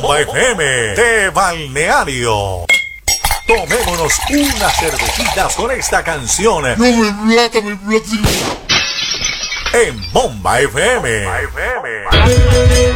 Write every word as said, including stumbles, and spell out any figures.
Bomba F M de Balneario. Tomémonos unas cervecitas con esta canción. No me plata, me plata. En Bomba F M. Bomba F M.